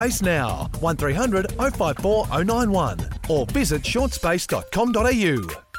Space now, 1300 054 091 or visit shortspace.com.au.